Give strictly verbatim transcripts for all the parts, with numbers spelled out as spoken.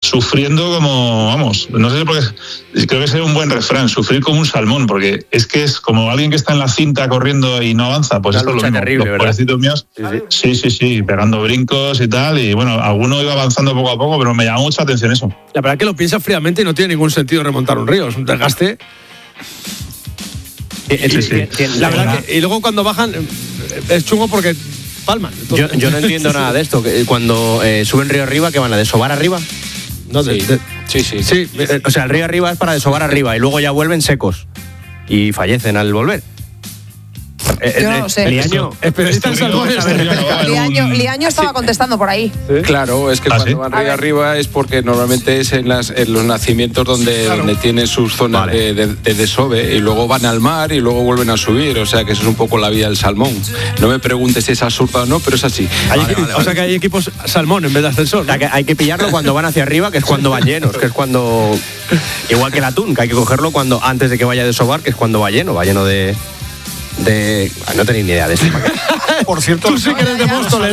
sufriendo como, vamos, no sé por qué, creo que sería un buen refrán, sufrir como un salmón, porque es que es como alguien que está en la cinta corriendo y no avanza, pues una esto es lo mismo. Terrible, los ¿verdad? pobrecitos míos, sí sí. sí, sí, sí, pegando brincos y tal, y bueno, alguno iba avanzando poco a poco, pero me llama mucha atención eso. La verdad es que lo piensas fríamente y no tiene ningún sentido remontar un río, es un desgaste. Sí, sí. La verdad que, y luego cuando bajan es chungo porque palman. Yo, yo no entiendo nada de esto. Que cuando eh, suben río arriba, ¿qué van a desovar arriba? No, de, sí. De, sí, sí, sí. Eh, o sea, el río arriba es para desovar arriba y luego ya vuelven secos y fallecen al volver. Eh, Yo no lo sé. Liaño, especialista en salmones. Liaño, Liaño estaba contestando por ahí. ¿Sí? Claro, es que ¿Ah, cuando sí? van río arriba es porque normalmente es en, las, en los nacimientos donde, claro. donde tienen sus zonas vale. de, de, de desove y luego van al mar y luego vuelven a subir. O sea que eso es un poco la vida del salmón. No me preguntes si es absurda o no, pero es así. Hay vale, equipos, vale, vale. O sea que hay equipos salmón en vez de ascensor, ¿no? O sea, que hay que pillarlo cuando van hacia arriba, que es cuando van llenos, que es cuando... Igual que el atún, que hay que cogerlo cuando antes de que vaya a desovar, que es cuando va lleno, va lleno de... de... No tenéis ni idea de esto. Por cierto, tú sí que eres de Móstoles.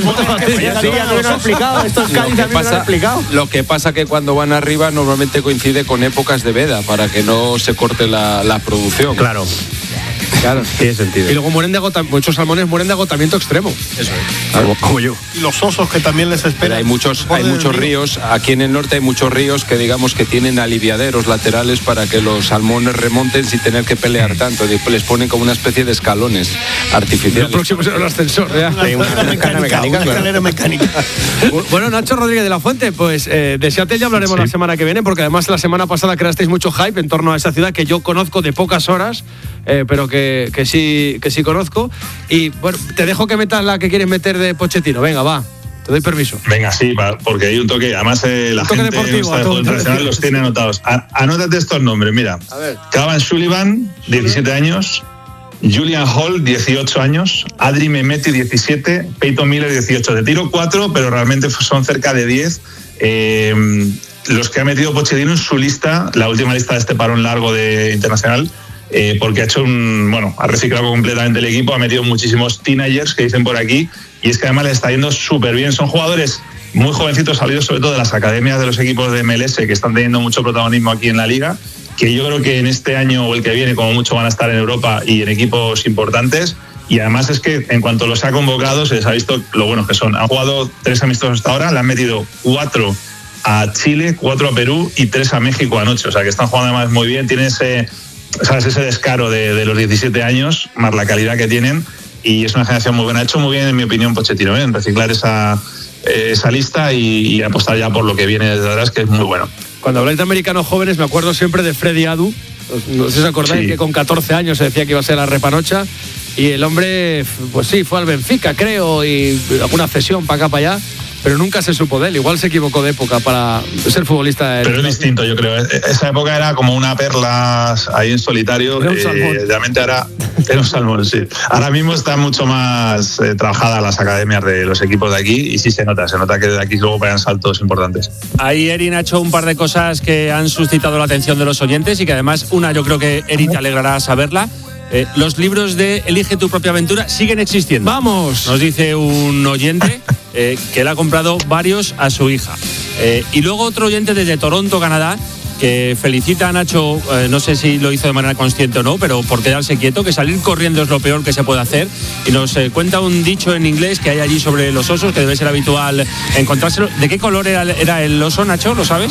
Lo que pasa que cuando van arriba normalmente coincide con épocas de veda para que no se corte la, la producción. Claro. Claro, tiene sentido. Y luego mueren de agotamiento, muchos salmones mueren de agotamiento extremo. Eso es. Como, como yo. Y los osos que también les esperan. Pero hay muchos, hay muchos ríos, aquí en el norte hay muchos ríos que digamos que tienen aliviaderos laterales para que los salmones remonten sin tener que pelear tanto. Les ponen como una especie de escalones artificiales. El próximo será el ascensor, ¿ya? Una, una, una mecánica, mecánica, una escalera mecánica. Bueno, Nacho Rodríguez de la Fuente, pues eh, de Seattle ya hablaremos sí. la semana que viene, porque además la semana pasada creasteis mucho hype en torno a esa ciudad que yo conozco de pocas horas, eh, pero que, que sí que sí conozco. Y bueno, te dejo que metas la que quieres meter de Pochettino. Venga, va. Te doy permiso. Venga, sí, porque hay un toque. Además, eh, la gente deportivo, de Juego Internacional los tiene anotados. A, anótate estos nombres, mira. A ver. Cavan Sullivan, diecisiete años. Julian Hall, dieciocho años. Adri Mehmeti, diecisiete. Peyton Miller, dieciocho. Te tiro cuatro, pero realmente son cerca de diez. Eh, los que ha metido Pochettino en su lista, la última lista de este parón largo de internacional. Eh, porque ha hecho un, bueno, ha reciclado completamente el equipo, ha metido muchísimos teenagers que dicen por aquí, y es que además les está yendo súper bien. Son jugadores muy jovencitos, salidos sobre todo de las academias de los equipos de M L S, que están teniendo mucho protagonismo aquí en la liga, que yo creo que en este año o el que viene como mucho van a estar en Europa y en equipos importantes. Y además es que en cuanto los ha convocado se les ha visto lo buenos que son. Han jugado tres amistosos hasta ahora, le han metido cuatro a Chile, cuatro a Perú y tres a México anoche. O sea que están jugando además muy bien, tienen ese... ¿sabes? Ese descaro de, de los diecisiete años, más la calidad que tienen, y es una generación muy buena. Ha hecho muy bien, en mi opinión, Pochettino, ¿eh? en reciclar esa, esa lista y, y apostar ya por lo que viene desde atrás, que es muy bueno. Cuando habláis de americanos jóvenes, me acuerdo siempre de Freddy Adu. No sé si os acordáis sí. que con catorce años se decía que iba a ser la repanocha, y el hombre, pues sí, fue al Benfica, creo, y alguna cesión para acá, para allá. Pero nunca se supo de él. Igual se equivocó de época para ser futbolista. Pero es distinto, yo creo. Esa época era como una perla ahí en solitario. Era un salmón. Eh, realmente ahora era un salmón, sí. Ahora mismo está mucho más eh, trabajada las academias de los equipos de aquí, y sí se nota, se nota que de aquí luego pegan saltos importantes. Ahí Erin ha hecho un par de cosas que han suscitado la atención de los oyentes, y que además, una, yo creo que Erin te alegrará saberla. Eh, los libros de Elige tu propia aventura siguen existiendo. ¡Vamos! Nos dice un oyente eh, que él ha comprado varios a su hija. Eh, y luego otro oyente desde Toronto, Canadá, que felicita a Nacho, eh, no sé si lo hizo de manera consciente o no, pero por quedarse quieto, que salir corriendo es lo peor que se puede hacer. Y nos eh, cuenta un dicho en inglés que hay allí sobre los osos, que debe ser habitual encontrárselo. ¿De qué color era, era el oso, Nacho? ¿Lo sabes?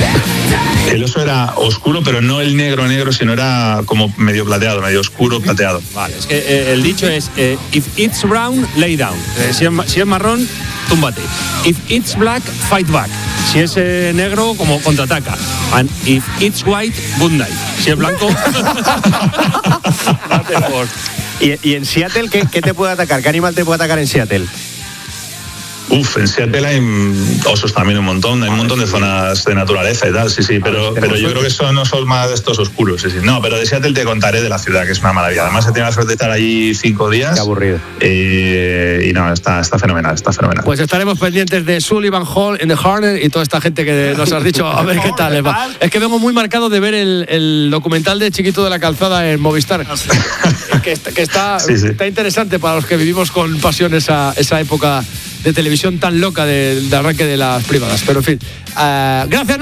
El oso era oscuro, pero no el negro negro, sino era como medio plateado, medio oscuro plateado. Vale, es que eh, el dicho es eh, if it's brown, lay down. Eh, si, es, si es marrón, túmbate. If it's black, fight back. Si es eh, negro, como contraataca. And if it's white, good night. Si es blanco... ¿Y, y en Seattle ¿qué, qué te puede atacar? ¿Qué animal te puede atacar en Seattle? Uf, en Seattle hay osos también un montón, hay un montón de zonas de naturaleza y tal, sí, sí, pero, pero yo creo que son, no son más de estos oscuros, sí, sí. No, pero de Seattle te contaré de la ciudad, que es una maravilla. Además, he tenido la suerte de estar allí cinco días. Qué aburrido. Eh, y no, está, está fenomenal, está fenomenal. Pues estaremos pendientes de Sullivan Hall en The Horner y toda esta gente que nos has dicho, a ver qué tal les va. Es que vengo muy marcado de ver el, el documental de Chiquito de la Calzada en Movistar. que está, que está, sí, sí. está interesante para los que vivimos con pasión esa, esa época de televisión tan loca de, de arranque de las privadas. Pero en fin, uh, gracias.